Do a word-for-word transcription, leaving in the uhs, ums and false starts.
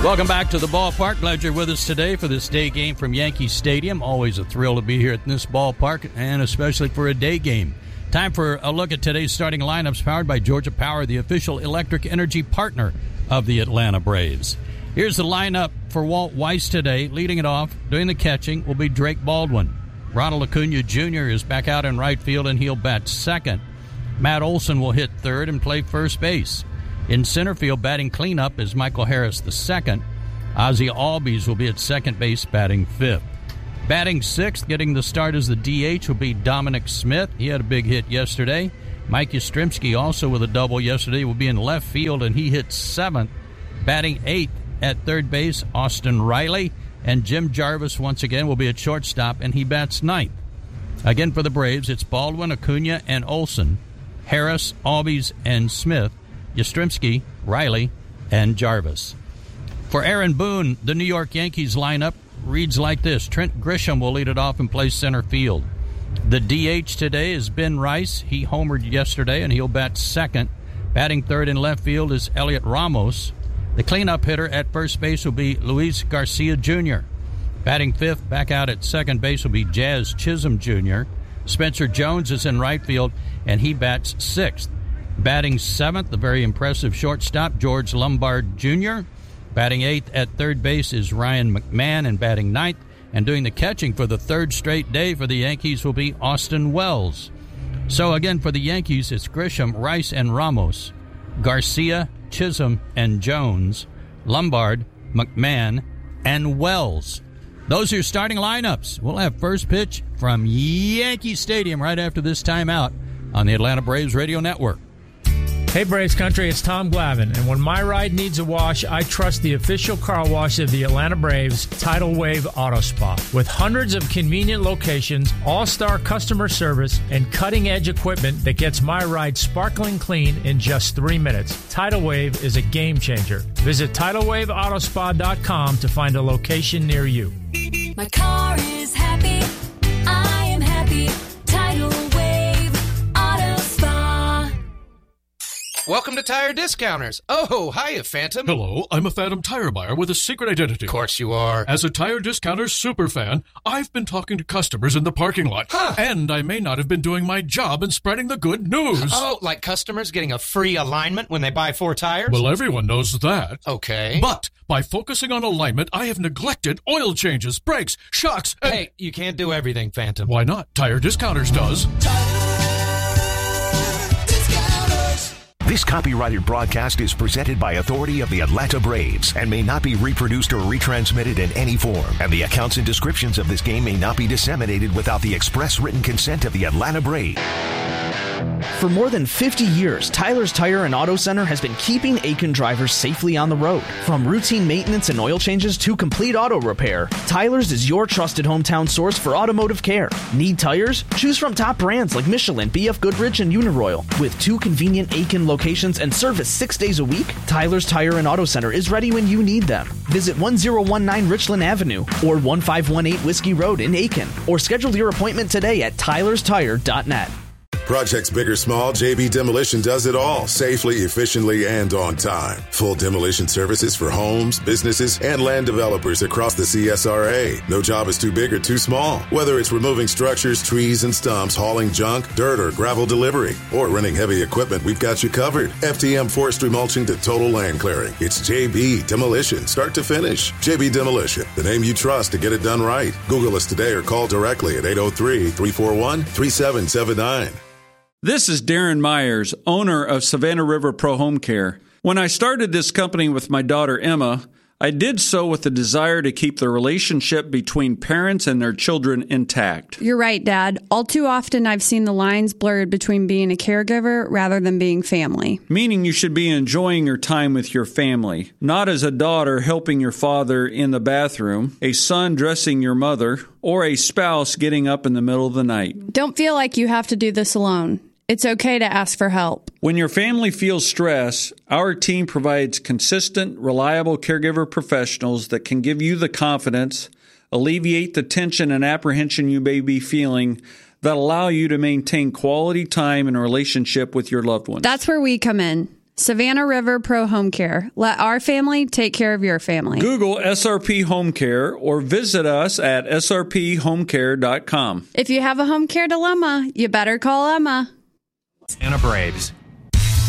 Welcome back to the ballpark. Glad you're with us today for this day game from Yankee Stadium. Always a thrill to be here at this ballpark, and especially for a day game. Time for a look at today's starting lineups, powered by Georgia Power, the official electric energy partner of the Atlanta Braves. Here's the lineup for Walt Weiss today. Leading it off, doing the catching, will be Drake Baldwin. Ronald Acuna Junior is back out in right field, and he'll bat second. Matt Olson will hit third and play first base. In center field, batting cleanup is Michael Harris the second. Ozzie Albies will be at second base, batting fifth. Batting sixth, getting the start as the D H, will be Dominic Smith. He had a big hit yesterday. Mike Yastrzemski, also with a double yesterday, will be in left field, and he hit seventh. Batting eighth at third base, Austin Riley. And Jim Jarvis, once again, will be at shortstop, and he bats ninth. Again for the Braves, it's Baldwin, Acuna, and Olson. Harris, Albies, and Smith. Yastrzemski, Riley, and Jarvis. For Aaron Boone, the New York Yankees lineup reads like this. Trent Grisham will lead it off and play center field. The D H today is Ben Rice. He homered yesterday, and he'll bat second. Batting third in left field is Elliot Ramos. The cleanup hitter at first base will be Luis Garcia Junior Batting fifth, back out at second base, will be Jazz Chisholm Junior Spencer Jones is in right field, and he bats sixth. Batting seventh, the very impressive shortstop, George Lombard Junior Batting eighth at third base is Ryan McMahon, and batting ninth and doing the catching for the third straight day for the Yankees will be Austin Wells. So again, for the Yankees, it's Grisham, Rice, and Ramos, Garcia, Chisholm, and Jones, Lombard, McMahon, and Wells. Those are your starting lineups. We'll have first pitch from Yankee Stadium right after this timeout on the Atlanta Braves Radio Network. Hey Braves Country, it's Tom Glavine, and when my ride needs a wash, I trust the official car wash of the Atlanta Braves, Tidal Wave Auto Spa. With hundreds of convenient locations, all-star customer service, and cutting-edge equipment that gets my ride sparkling clean in just three minutes, Tidal Wave is a game changer. Visit tidal wave auto spa dot com to find a location near you. My car is happy, I am happy, Tidal Wave Auto Spa. Welcome to Tire Discounters. Oh, hiya, Phantom. Hello, I'm a Phantom tire buyer with a secret identity. Of course you are. As a Tire Discounters superfan, I've been talking to customers in the parking lot. Huh. And I may not have been doing my job in spreading the good news. Oh, like customers getting a free alignment when they buy four tires? Well, everyone knows that. Okay. But by focusing on alignment, I have neglected oil changes, brakes, shocks, and... Hey, you can't do everything, Phantom. Why not? Tire Discounters does. This copyrighted broadcast is presented by authority of the Atlanta Braves and may not be reproduced or retransmitted in any form. And the accounts and descriptions of this game may not be disseminated without the express written consent of the Atlanta Braves. For more than fifty years, Tyler's Tire and Auto Center has been keeping Aiken drivers safely on the road. From routine maintenance and oil changes to complete auto repair, Tyler's is your trusted hometown source for automotive care. Need tires? Choose from top brands like Michelin, B F Goodrich, and Uniroyal. With two convenient Aiken locations and service six days a week, Tyler's Tire and Auto Center is ready when you need them. Visit one oh one nine Richland Avenue or one five one eight Whiskey Road in Aiken, or schedule your appointment today at tylers tire dot net. Projects big or small, J B Demolition does it all, safely, efficiently, and on time. Full demolition services for homes, businesses, and land developers across the C S R A. No job is too big or too small. Whether it's removing structures, trees, and stumps, hauling junk, dirt, or gravel delivery, or renting heavy equipment, we've got you covered. F T M forestry mulching to total land clearing. It's J B Demolition, start to finish. J B Demolition, the name you trust to get it done right. Google us today or call directly at eight oh three, three four one, three seven seven nine. This is Darren Myers, owner of Savannah River Pro Home Care. When I started this company with my daughter Emma, I did so with the desire to keep the relationship between parents and their children intact. You're right, Dad. All too often I've seen the lines blurred between being a caregiver rather than being family. Meaning you should be enjoying your time with your family, not as a daughter helping your father in the bathroom, a son dressing your mother, or a spouse getting up in the middle of the night. Don't feel like you have to do this alone. It's okay to ask for help. When your family feels stress, our team provides consistent, reliable caregiver professionals that can give you the confidence, alleviate the tension and apprehension you may be feeling, that allow you to maintain quality time and relationship with your loved ones. That's where we come in. Savannah River Pro Home Care. Let our family take care of your family. Google S R P Home Care or visit us at S R P home care dot com. If you have a home care dilemma, you better call Emma. Atlanta Braves.